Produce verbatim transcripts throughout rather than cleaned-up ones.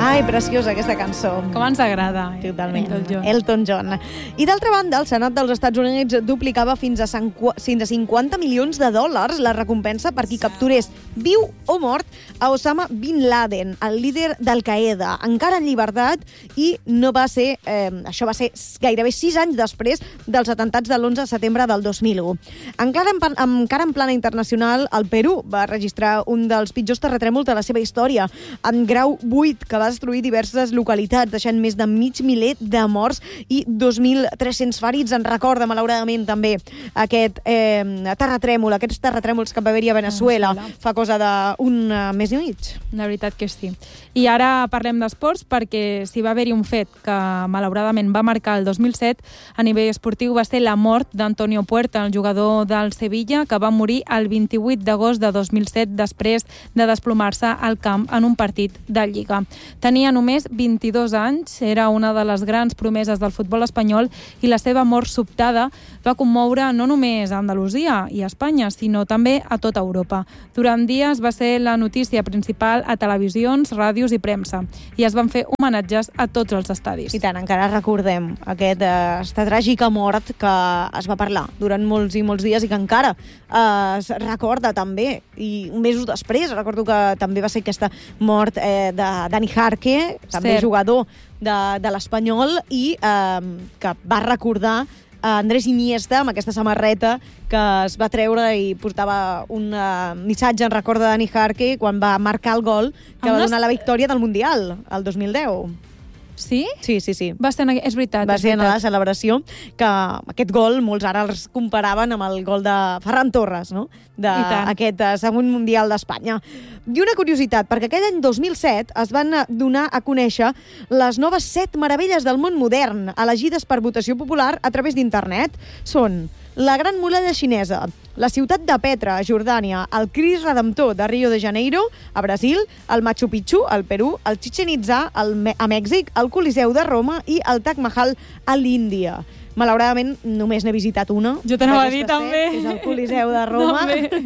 Ai, preciosa aquesta cançó. Com ens agrada. Eh? Totalment. Elton John. Elton John. I d'altra banda, el Senat dels Estats Units duplicava fins a, fins a cinquanta milions de dòlars la recompensa per qui capturés, viu o mort, a Osama Bin Laden, el líder d'Al-Qaeda, encara en llibertat, i no va ser, eh, això va ser gairebé sis anys després dels atentats de l'onze de setembre del dos mil u. Encara en, encara en plana internacional, el Perú va registrar un dels pitjors terratrèmols de la seva història, en grau vuit, que va destruir diverses localitats, deixant més de mig miler de morts i dos mil tres-cents ferits. En recorda, malauradament, també aquest eh, terratrèmol, aquests terratrèmols que va haver-hi a Venezuela, Venezuela fa cosa d'un uh, mes i mig. La veritat que sí. I ara parlem d'esports perquè si va haver-hi un fet que malauradament va marcar el dos mil set a nivell esportiu va ser la mort d'Antonio Puerta, el jugador del Sevilla, que va morir el vint-i-vuit d'agost de dos mil set després de desplomar-se al camp en un partit de Lliga. Tenia només vint-i-dos anys, era una de les grans promeses del futbol espanyol i la seva mort sobtada va commoure no només a Andalusia i a Espanya, sinó també a tota Europa. Durant dies va ser la notícia principal a televisions, ràdios i premsa, i es van fer homenatges a tots els estadis. I tant, encara recordem aquest, eh, esta tràgica mort que es va parlar durant molts i molts dies i que encara eh, es recorda també, i mesos després recordo que també va ser aquesta mort eh, de Dani Jarque, també Cert. jugador de, de l'Espanyol, i eh, que va recordar a Andrés Iniesta amb aquesta samarreta que es va treure i portava un uh, missatge en record de Dani Jarque quan va marcar el gol que Amb va les... donar la victòria del Mundial el dos mil deu. Sí? Sí, sí, sí. Va ser en... És veritat. Va és ser en veritat. la celebració que aquest gol molts ara els comparaven amb el gol de Ferran Torres, no? D'aquest segon Mundial d'Espanya. I una curiositat, perquè aquell any dos mil set es van donar a conèixer les noves set meravelles del món modern, elegides per votació popular a través d'internet. Són la Gran Muralla Xinesa, la ciutat de Petra, a Jordània, el Crist Redemptor de Rio de Janeiro, a Brasil, el Machu Picchu, al Perú, el Chichen Itza, a Mèxic, el Coliseu de Roma i el Taj Mahal a l'Índia. Malauradament, només n'he visitat una. Jo t'anava a dir, també. És el Coliseu de Roma.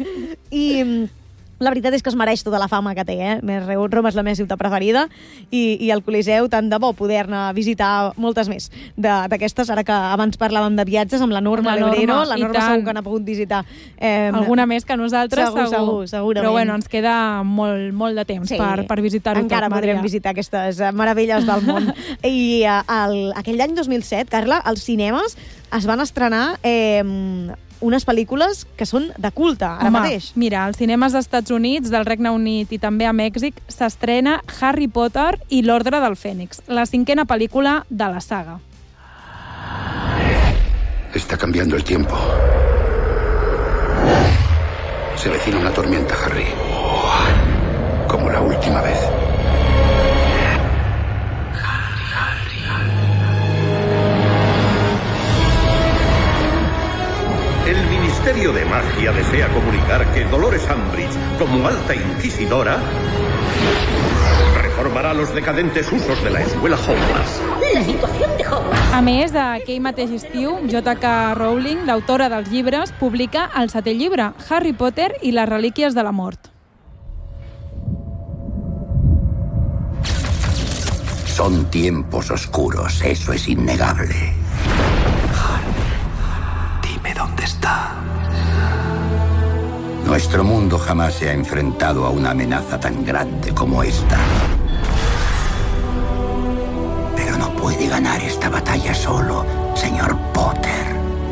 I la veritat és que es mereix tota la fama que té, eh? Roma és la meva ciutat preferida i, i el Coliseu, tant de bo poder-ne visitar moltes més d'aquestes, ara que abans parlàvem de viatges amb la Norma Lebrero, la Norma segur que n'ha pogut visitar. Eh, Alguna més que nosaltres, segur. Segur, segur, segurament. Però bueno, ens queda molt, molt de temps sí, per, per visitar-ho tot, encara podrem visitar aquestes meravelles del món. I el, aquell any dos mil set, Carla, als cinemes es van estrenar eh, unes pel·lícules que són de culte, ara Home, mateix. Mira, als cinemes dels Estats Units, del Regne Unit i també a Mèxic s'estrena Harry Potter i l'Ordre del Fènix, la cinquena pel·lícula de la saga. Está cambiando el tiempo. Se avecina una tormenta, Harry. Como la última vez. El Ministerio de Magia desea comunicar que Dolores Umbridge, como alta inquisidora, reformará los decadentes usos de la escuela Hogwarts. La situación de Hogwarts. A més, aquell mateix estiu, J K Rowling, l'autora dels llibres, publica el setè llibre, Harry Potter i les relíquies de la mort. Son tiempos oscuros, eso es innegable. ¿Dónde está? Nuestro mundo jamás se ha enfrentado a una amenaza tan grande como esta. Pero no puede ganar esta batalla solo, señor Potter.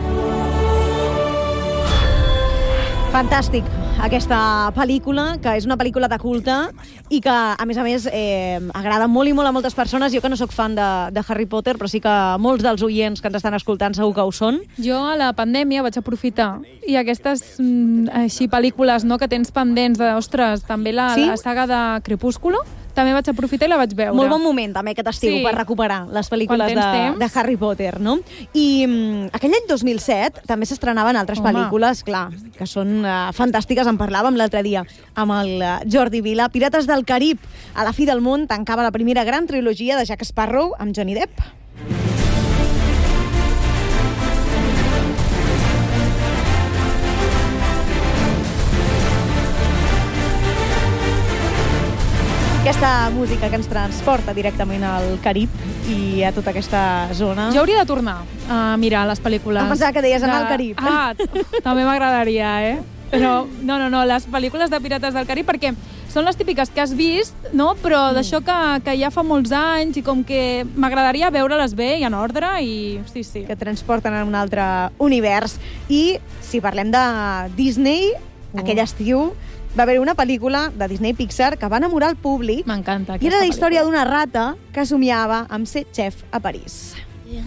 Fantàstic, aquesta pel·lícula, que és una pel·lícula de culte i que, a més a més, eh, agrada molt i molt a moltes persones. Jo que no sóc fan de, de Harry Potter, però sí que molts dels oients que ens estan escoltant segur que ho són. Jo a la pandèmia vaig aprofitar i aquestes mm, així pel·lícules, no, que tens pendents de, ostres, també la, sí? la saga de Crepúsculo, també vaig aprofitar i la vaig veure. Molt bon moment, també, aquest estiu, sí, per recuperar les pel·lícules de, de Harry Potter, no? I um, aquell any dos mil set també s'estrenaven altres Home. pel·lícules, clar, que són uh, fantàstiques. En parlàvem l'altre dia amb el uh, Jordi Vila. Pirates del Carib, a la fi del món, tancava la primera gran trilogia de Jack Sparrow amb Johnny Depp. Aquesta música que ens transporta directament al Carib i a tota aquesta zona. Jo hauria de tornar a mirar les pel·lícules. Em pensava que deies anar al Carib. Ah, també m'agradaria, eh? Però no, no, no, les pel·lícules de Pirates del Carib, perquè són les típiques que has vist, no? Però mm. d'això que, que ja fa molts anys i com que m'agradaria veure-les bé i en ordre i sí, sí. Que transporten a un altre univers. I si parlem de Disney, oh. aquell estiu va haver una pel·lícula de Disney Pixar que va enamorar el públic. M'encanta I era la història pel·lícula. d'una rata que somiava amb ser xef a París.